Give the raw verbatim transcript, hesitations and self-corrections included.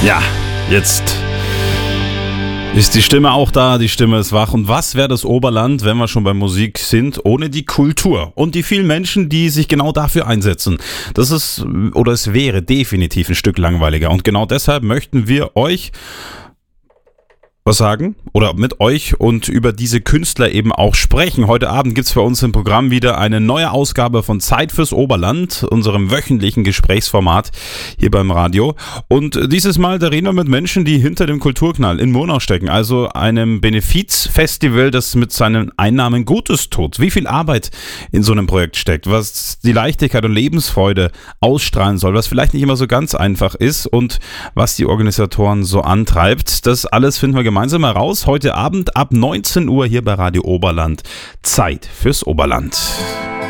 Ja, jetzt ist die Stimme auch da, die Stimme ist wach. Und was wäre das Oberland, wenn wir schon bei Musik sind, ohne die Kultur und die vielen Menschen, die sich genau dafür einsetzen? Das ist, oder es wäre definitiv ein Stück langweiliger. Und genau deshalb möchten wir euch was sagen oder mit euch und über diese Künstler eben auch sprechen. Heute Abend gibt es bei uns im Programm wieder eine neue Ausgabe von Zeit fürs Oberland, unserem wöchentlichen Gesprächsformat hier beim Radio. Und dieses Mal, da reden wir mit Menschen, die hinter dem Kulturknall in Murnau stecken, also einem Benefizfestival, das mit seinen Einnahmen Gutes tut. Wie viel Arbeit in so einem Projekt steckt, was die Leichtigkeit und Lebensfreude ausstrahlen soll, was vielleicht nicht immer so ganz einfach ist und was die Organisatoren so antreibt. Das alles finden wir gemeinsam heraus. Heute Abend ab neunzehn Uhr hier bei Radio Oberland. Zeit fürs Oberland.